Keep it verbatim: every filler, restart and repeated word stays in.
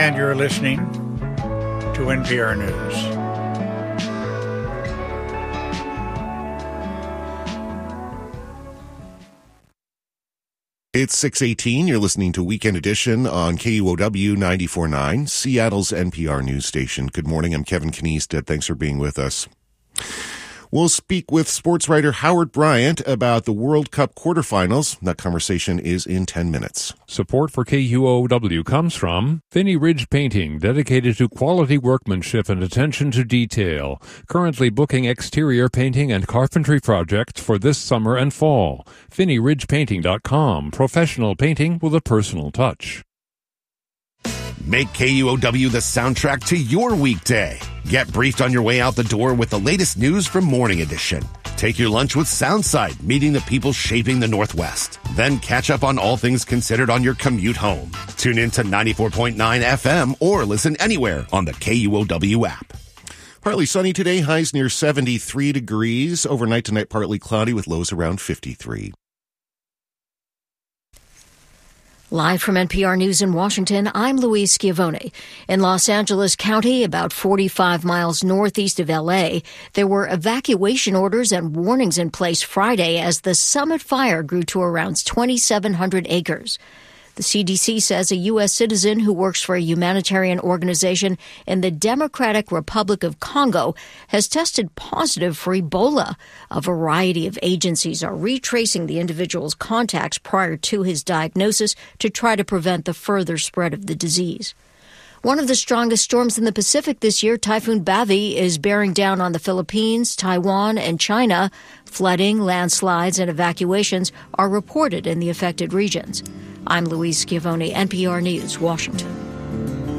and you're listening to N P R News. It's six eighteen. You're listening to Weekend Edition on K U O W ninety-four point nine, Seattle's N P R news station. Good morning. I'm Kevin Kniested. Thanks for being with us. We'll speak with sports writer Howard Bryant about the World Cup quarterfinals. That conversation is in ten minutes. Support for K U O W comes from Finney Ridge Painting, dedicated to quality workmanship and attention to detail. Currently booking exterior painting and carpentry projects for this summer and fall. finney ridge painting dot com. Professional painting with a personal touch. Make K U O W the soundtrack to your weekday. Get briefed on your way out the door with the latest news from Morning Edition. Take your lunch with Soundside, meeting the people shaping the Northwest. Then catch up on all things considered on your commute home. Tune in to ninety-four point nine F M or listen anywhere on the K U O W app. Partly sunny today, highs near seventy-three degrees. Overnight tonight, partly cloudy with lows around fifty-three. Live from N P R News in Washington, I'm Louise Schiavone. In Los Angeles County, about forty-five miles northeast of L A, there were evacuation orders and warnings in place Friday as the Summit fire grew to around twenty-seven hundred acres. The C D C says a U S citizen who works for a humanitarian organization in the Democratic Republic of Congo has tested positive for Ebola. A variety of agencies are retracing the individual's contacts prior to his diagnosis to try to prevent the further spread of the disease. One of the strongest storms in the Pacific this year, Typhoon Bavi, is bearing down on the Philippines, Taiwan, and China. Flooding, landslides, and evacuations are reported in the affected regions. I'm Louise Schiavone, N P R News, Washington.